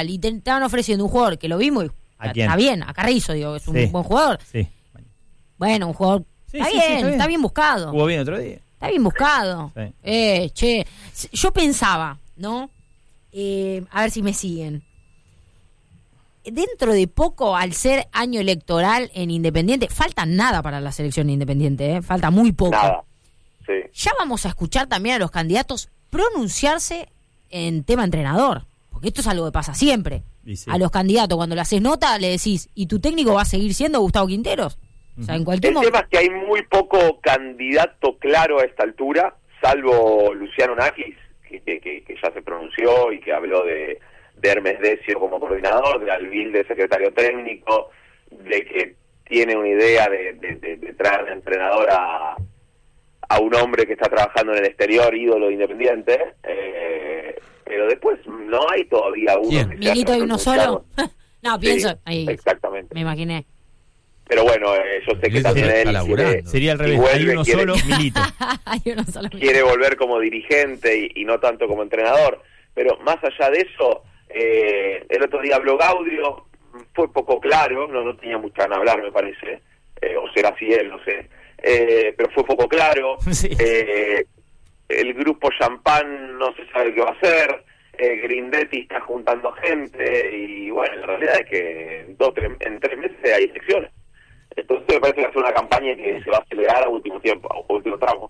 Central y te estaban ofreciendo un jugador que lo vimos, está bien, a Carrizo, digo, es un buen jugador. Sí. Bueno, un jugador está bien buscado. Jugó bien otro día. Está bien buscado. Sí. Yo pensaba, ¿no? A ver si me siguen. Dentro de poco, al ser año electoral en Independiente, falta nada para la selección de Independiente, falta muy poco. Nada. Sí. Ya vamos a escuchar también a los candidatos pronunciarse en tema entrenador, porque esto es algo que pasa siempre. Sí. A los candidatos, cuando le haces nota, le decís, ¿y tu técnico va a seguir siendo Gustavo Quinteros? O sea, en cualquier tema es que hay muy poco candidato claro a esta altura, salvo Luciano Nakis, que ya se pronunció y que habló de Hermes Decio como coordinador, de Alvil de secretario técnico, de que tiene una idea de traer de entrenador a un hombre que está trabajando en el exterior, ídolo de Independiente, pero después no hay todavía uno. ¿Milito y uno solo? No, pienso. Sí, ahí, exactamente. Me imaginé. Pero bueno, yo sé que también él sería al revés, hay uno solo, Milito. Quiere volver como dirigente y no tanto como entrenador. Pero más allá de eso, el otro día habló Gaudio, fue poco claro, no tenía mucha ganas de hablar, me parece, o será así él, no sé, pero fue poco claro. Sí. El grupo Champán no se sabe qué va a hacer, Grindetti está juntando gente, y bueno, la realidad es que en 3 meses hay elecciones. Entonces me parece que va a ser una campaña que se va a acelerar a último tiempo, a último tramo.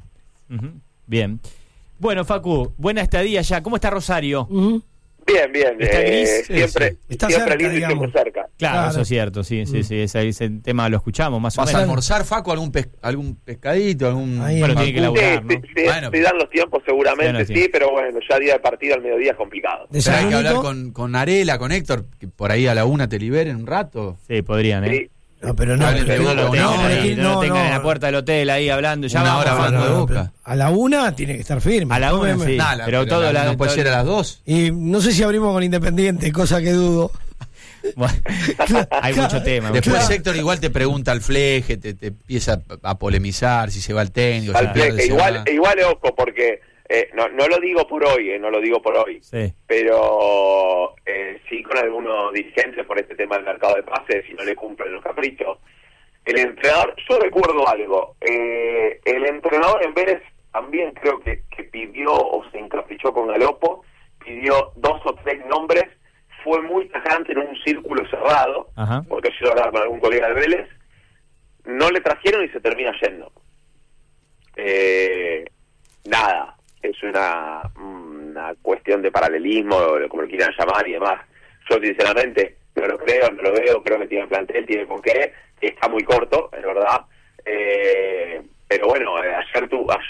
Bien. Bueno, Facu, buena estadía ya. ¿Cómo está Rosario? Bien. ¿Está gris? Siempre cerca, lindo y siempre cerca. Claro, eso es cierto, sí, ese tema lo escuchamos más o menos. ¿Vas a almorzar, Facu, algún pescadito? Bueno, tiene que laburar, ¿no? Se dan los tiempos seguramente, sí, pero bueno, ya día de partido al mediodía es complicado. Pero hay que hablar con Arela, con Héctor, que por ahí a la 1 te liberen un rato. Sí, podrían, Sí. No, pero no. No lo tengan en la puerta del hotel ahí hablando. Ya Una hora hablando de Boca. A la 1 tiene que estar firme. A la 1, sí. Pero todo no puede ser a las 2. Y no sé si abrimos con Independiente, cosa que dudo. Bueno, hay mucho tema. Después Héctor igual te pregunta al Fleje, te empieza a polemizar si se va el técnico. Al Fleje, igual ojo, porque no lo digo por hoy, sí. Pero sí con algunos dirigentes por este tema del mercado de pases, si no le cumplen los caprichos. El entrenador, yo recuerdo algo, el entrenador en Vélez también creo que pidió o se encaprichó con Galopo, pidió 2 o 3 nombres, fue muy tajante en un círculo cerrado, porque yo hablaba con algún colega de Vélez, no le trajeron y se termina yendo. Nada, es una cuestión de paralelismo, como lo quieran llamar y demás. Yo sinceramente no lo creo, no lo veo, creo que tiene plantel, tiene con qué, está muy corto, es verdad. Pero bueno, ayer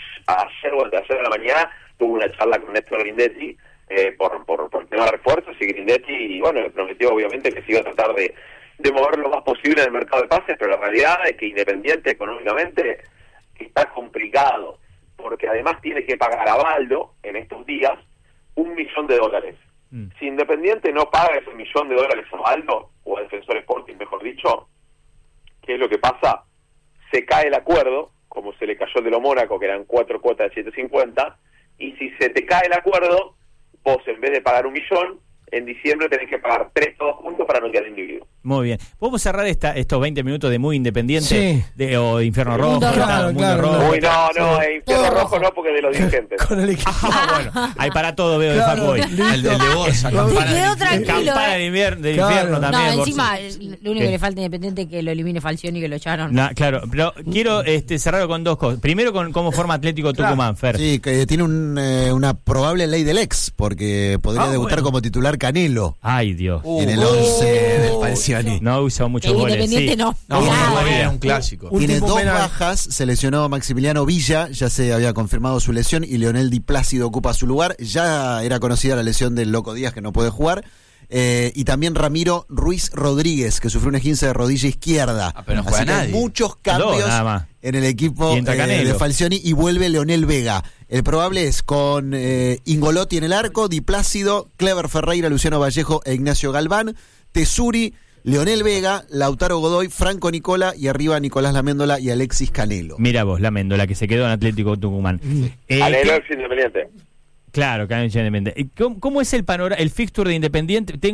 a la mañana tuve una charla con Néstor Grindetti por tema de refuerzos y Grindetti, y bueno, le prometió obviamente que se iba a tratar de mover lo más posible en el mercado de pases, pero la realidad es que Independiente económicamente está complicado, porque además tiene que pagar a Baldo en estos días $1 millón. Si Independiente no paga ese $1 millón a Baldo, o a Defensor Sporting mejor dicho, ¿qué es lo que pasa? Se cae el acuerdo, como se le cayó el de lo Mónaco, que eran 4 cuotas de 750, y si se te cae el acuerdo, vos en vez de pagar $1 millón, en diciembre tenés que pagar 3 todos juntos para no quedar individuo. Muy bien. ¿Podemos cerrar estos 20 minutos de Muy Independiente? Sí. O Infierno Rojo. Claro. Uy, no, Infierno Rojo no, porque de los dirigentes. Con el equipo. Bueno, hay para todo, veo de Facu hoy. El de Borsa, Campana de infierno también. No, encima, lo único que le falta a Independiente es que lo elimine Falcioni, que lo echaron. Claro, pero quiero cerrarlo con 2 cosas. Primero, con cómo forma Atlético Tucumán, Fer. Sí, que tiene una probable ley del ex, porque podría debutar como titular Canelo. Ay, Dios. En el 11 del Falcioni. No usa muchos goles. Independiente no. Era un clásico. Tiene 2 bajas, se lesionó Maximiliano Villa, ya se había confirmado su lesión, y Leonel Di Plácido ocupa su lugar. Ya era conocida la lesión del Loco Díaz, que no puede jugar. Y también Ramiro Ruiz Rodríguez, que sufrió un esguince de rodilla izquierda. Pero no juega nadie. Muchos cambios en el equipo de Falcioni, y vuelve Leonel Vega. El probable es con Ingolotti en el arco, Di Plácido, Clever Ferreira, Luciano Vallejo e Ignacio Galván, Tesuri, Leonel Vega, Lautaro Godoy, Franco Nicola, y arriba Nicolás Laméndola y Alexis Canelo. Mira vos, Laméndola, que se quedó en Atlético Tucumán. Canelo es Independiente. Claro, Canelo es Independiente. ¿Cómo es el panorama, el fixture de Independiente?